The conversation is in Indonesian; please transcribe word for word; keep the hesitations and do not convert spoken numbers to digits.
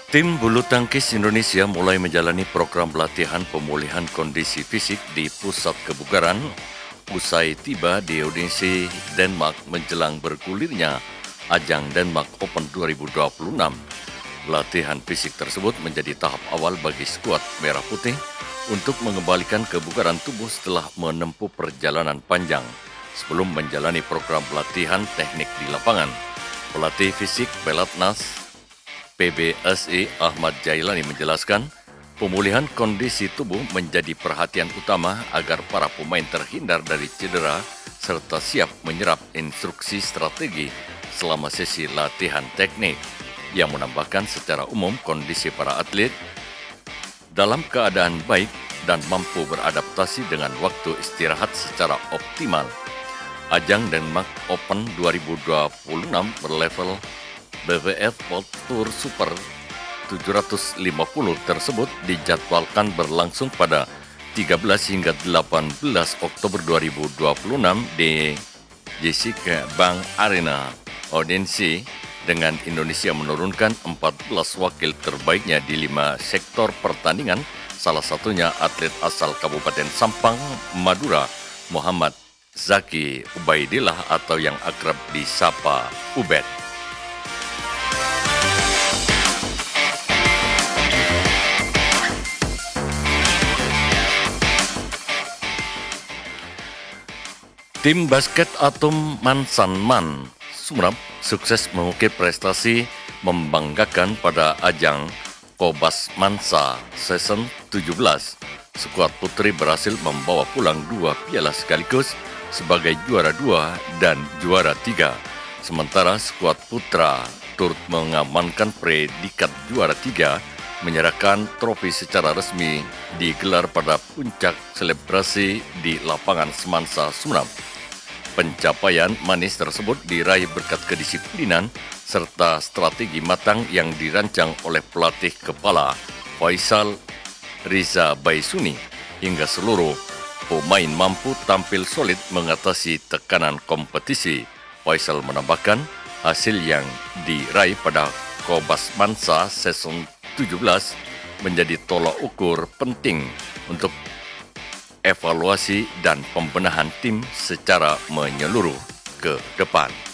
Tim bulu tangkis Indonesia mulai menjalani program latihan pemulihan kondisi fisik di pusat kebugaran usai tiba di Odense, Denmark menjelang bergulirnya ajang Denmark Open dua ribu dua puluh enam. Latihan fisik tersebut menjadi tahap awal bagi skuad Merah Putih untuk mengembalikan kebugaran tubuh setelah menempuh perjalanan panjang sebelum menjalani program latihan teknik di lapangan. Pelatih fisik Pelatnas P B S I Ahmad Jailani menjelaskan, pemulihan kondisi tubuh menjadi perhatian utama agar para pemain terhindar dari cedera serta siap menyerap instruksi strategi selama sesi latihan teknik. Yang menambahkan secara umum kondisi para atlet dalam keadaan baik dan mampu beradaptasi dengan waktu istirahat secara optimal. Ajang Denmark Open dua ribu dua puluh enam berlevel B W F World Tour Super tujuh ratus lima puluh tersebut dijadwalkan berlangsung pada tiga belas hingga delapan belas Oktober dua ribu dua puluh enam di Jessica Bank Arena, Odense, dengan Indonesia menurunkan empat belas wakil terbaiknya di lima sektor pertandingan, salah satunya atlet asal Kabupaten Sampang, Madura, Muhammad Zaki Ubaidillah atau yang akrab disapa Ubed. Tim basket Atom Mansanman Sumeneb sukses mengukir prestasi membanggakan pada ajang Kobas Mansa Season tujuh belas. Skuad putri berhasil membawa pulang dua piala sekaligus sebagai juara dua dan juara tiga. Sementara skuad putra turut mengamankan predikat juara tiga, menyerahkan trofi secara resmi digelar pada puncak selebrasi di lapangan Semansa Sumeneb. Pencapaian manis tersebut diraih berkat kedisiplinan serta strategi matang yang dirancang oleh pelatih kepala Faisal Riza Baisuni hingga seluruh pemain mampu tampil solid mengatasi tekanan kompetisi. Faisal menambahkan hasil yang diraih pada Kobas Mansa Season tujuh belas menjadi tolak ukur penting untuk evaluasi dan pembenahan tim secara menyeluruh ke depan.